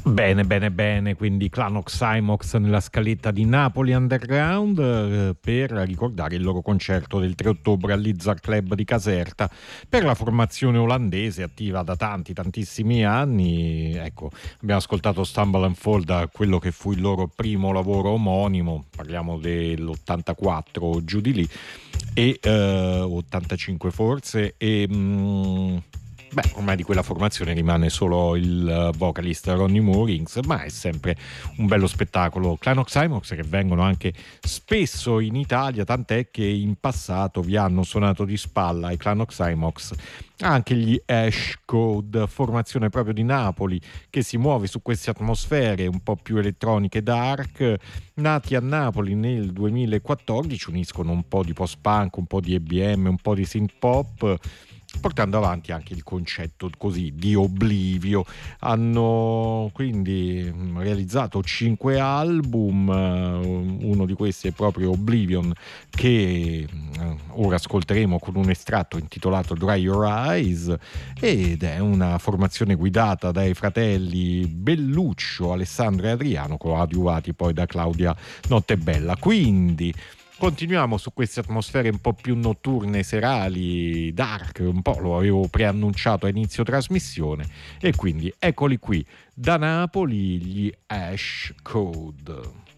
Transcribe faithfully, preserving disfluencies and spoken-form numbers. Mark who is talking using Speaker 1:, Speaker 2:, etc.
Speaker 1: Bene, bene, bene, quindi Clan Oxymox nella scaletta di Napoli Underground eh, per ricordare il loro concerto del tre ottobre all'Izzar Club di Caserta per la formazione olandese attiva da tanti, tantissimi anni. Ecco, abbiamo ascoltato Stumble and Fall da quello che fu il loro primo lavoro omonimo, parliamo dell'ottantaquattro o giù di lì, e eh, ottantacinque forse, e... mm, beh, ormai di quella formazione rimane solo il uh, vocalist Ronnie Moorings, ma è sempre un bello spettacolo. Clan Oxymox che vengono anche spesso in Italia, tant'è che in passato vi hanno suonato di spalla ai Clan Oxymox anche gli Ash Code, formazione proprio di Napoli che si muove su queste atmosfere un po' più elettroniche dark, nati a Napoli nel duemilaquattordici, uniscono un po' di post-punk, un po' di E B M, un po' di synth pop, portando avanti anche il concetto così di oblivio. Hanno quindi realizzato cinque album, uno di questi è proprio Oblivion, che ora ascolteremo con un estratto intitolato Dry Your Eyes, ed è una formazione guidata dai fratelli Belluccio, Alessandro e Adriano, coadiuvati poi da Claudia Nottebella. Quindi continuiamo su queste atmosfere un po' più notturne, serali, dark, un po' lo avevo preannunciato a inizio trasmissione, e quindi eccoli qui, da Napoli gli Ash Code.